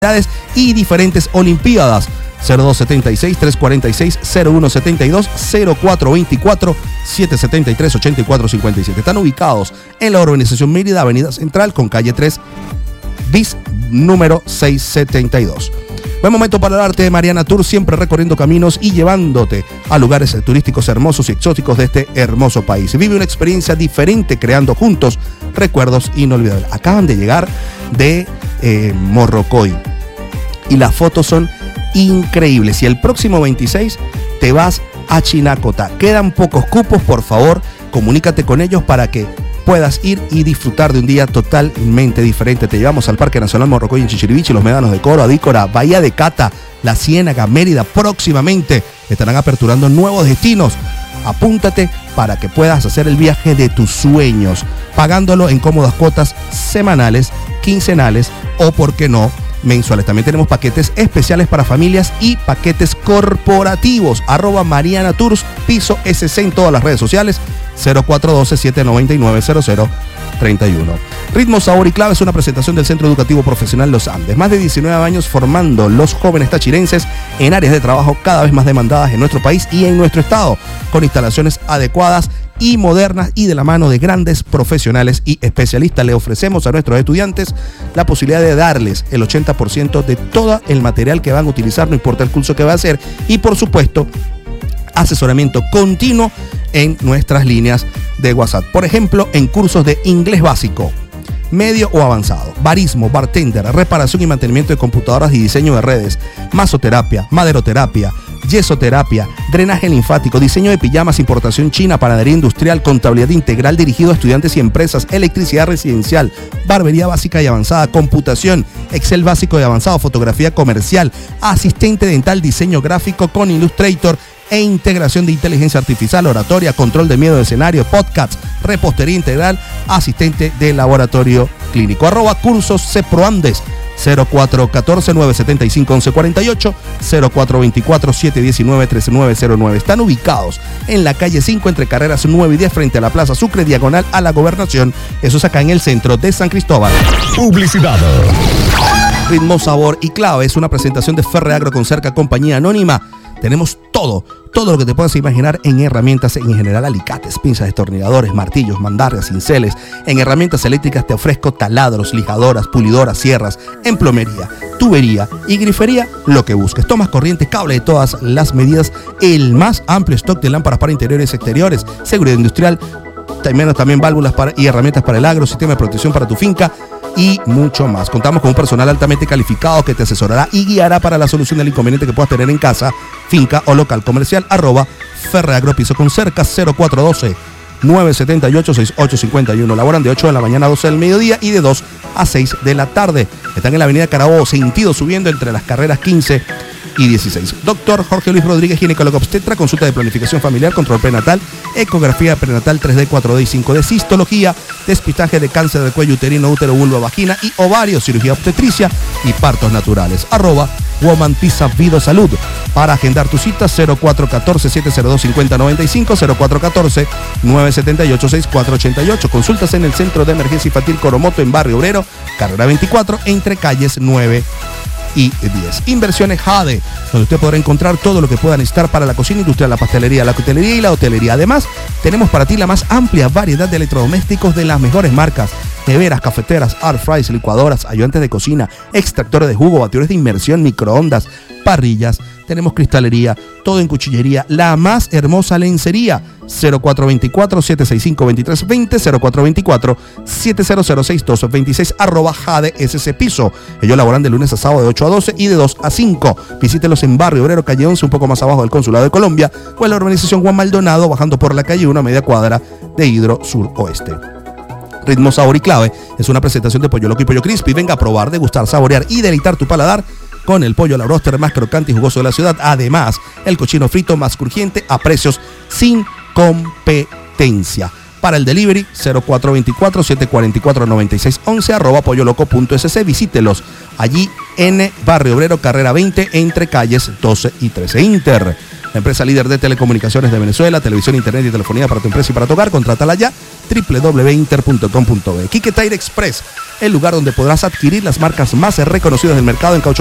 y diferentes olimpiadas. 0276-346-0172, 0424-773-8457. Están ubicados en la urbanización Mérida, Avenida Central, con calle 3, bis número 672. Buen momento para el arte de Mariana Tour, siempre recorriendo caminos y llevándote a lugares turísticos hermosos y exóticos de este hermoso país. Vive una experiencia diferente creando juntos recuerdos inolvidables. Acaban de llegar de Morrocoy y las fotos son increíbles. Y el próximo 26 te vas a Chinacota. Quedan pocos cupos, por favor, comunícate con ellos para que puedas ir y disfrutar de un día totalmente diferente. Te llevamos al Parque Nacional Morrocoy en Chichiriviche, los médanos de Coro, Adícora, Bahía de Cata, La Ciénaga, Mérida. Próximamente estarán aperturando nuevos destinos. Apúntate para que puedas hacer el viaje de tus sueños, pagándolo en cómodas cuotas semanales, quincenales o, por qué no, mensuales. También tenemos paquetes especiales para familias y paquetes corporativos. @Mariana Tours, piso SC en todas las redes sociales. 0412-799-0031. Ritmo, Sabor y Clave es una presentación del Centro Educativo Profesional Los Andes. Más de 19 años formando los jóvenes tachirenses en áreas de trabajo cada vez más demandadas en nuestro país y en nuestro estado, con instalaciones adecuadas y modernas y de la mano de grandes profesionales y especialistas. Le ofrecemos a nuestros estudiantes la posibilidad de darles el 80% de todo el material que van a utilizar, no importa el curso que va a hacer, y por supuesto asesoramiento continuo en nuestras líneas de WhatsApp. Por ejemplo, en cursos de inglés básico, medio o avanzado, barismo, bartender, reparación y mantenimiento de computadoras y diseño de redes, masoterapia, maderoterapia, yesoterapia, drenaje linfático, diseño de pijamas, importación china, panadería industrial, contabilidad integral dirigido a estudiantes y empresas, electricidad residencial, barbería básica y avanzada, computación, Excel básico y avanzado, fotografía comercial, asistente dental, diseño gráfico con Illustrator e integración de inteligencia artificial, oratoria, control de miedo de escenario, podcasts, repostería integral, asistente de laboratorio clínico. @cursos Ceproandes, 0414-975-1148, 0424-719-3909. Están ubicados en la calle 5 entre carreras 9 y 10 frente a la Plaza Sucre, diagonal a la Gobernación. Eso es acá en el centro de San Cristóbal. Publicidad. Ritmo, Sabor y Clave es una presentación de Ferreagro con Cerca, compañía anónima. Tenemos todo lo que te puedas imaginar en herramientas, en general alicates, pinzas, destornilladores, martillos, mandarrias, cinceles. En herramientas eléctricas te ofrezco taladros, lijadoras, pulidoras, sierras. En plomería, tubería y grifería, lo que busques. Tomas corriente, cable de todas las medidas, el más amplio stock de lámparas para interiores y exteriores, seguridad industrial, también válvulas y herramientas para el agro, sistema de protección para tu finca y mucho más. Contamos con un personal altamente calificado que te asesorará y guiará para la solución del inconveniente que puedas tener en casa, finca o local comercial. @Ferreagro Piso con Cerca, 0412-978-6851. Laboran de 8 de la mañana a 12 del mediodía y de 2 a 6 de la tarde. Están en la avenida Carabobo, sentido subiendo entre las carreras 15 y 16. Doctor Jorge Luis Rodríguez, ginecólogo obstetra, consulta de planificación familiar, control prenatal, ecografía prenatal 3D, 4D y 5D, cistología, despistaje de cáncer del cuello uterino, útero, vulva, vagina y ovario, cirugía obstetricia y partos naturales. @Woman Pisa Vido Salud. Para agendar tu cita, 0414-702-5095, 0414-978-6488. Consultas en el Centro de Emergencia Infantil Coromoto en Barrio Obrero, carrera 24, entre calles 9 y 10. Inversiones Jade, donde usted podrá encontrar todo lo que pueda necesitar para la cocina industrial, la pastelería, la coctelería y la hotelería. Además, tenemos para ti la más amplia variedad de electrodomésticos de las mejores marcas: neveras, cafeteras, air fryers, licuadoras, ayudantes de cocina, extractores de jugo, batidores de inmersión, microondas, parrillas. Tenemos cristalería, todo en cuchillería, la más hermosa lencería. 0424-765-2320, 0424-7006226, @Jade SC Piso. Ellos laboran de lunes a sábado de 8 a 12 y de 2 a 5. Visítelos en Barrio Obrero, calle 11, un poco más abajo del Consulado de Colombia, o en la urbanización Juan Maldonado, bajando por la calle 1 a media cuadra de Hidro Sur Oeste. Ritmo, Sabor y Clave es una presentación de Pollo Loco y Pollo Crispy. Venga a probar, degustar, saborear y deleitar tu paladar con el pollo a la broster más crocante y jugoso de la ciudad. Además, el cochino frito más crujiente a precios sin competencia. Para el delivery, 0424-744-9611, @polloloco.sc. Visítelos allí en Barrio Obrero, carrera 20, entre calles 12 y 13. La empresa líder de telecomunicaciones de Venezuela, televisión, internet y telefonía para tu empresa y para tu hogar. Contrátala ya. www.inter.com.be. Quique Tire Express, el lugar donde podrás adquirir las marcas más reconocidas del mercado en caucho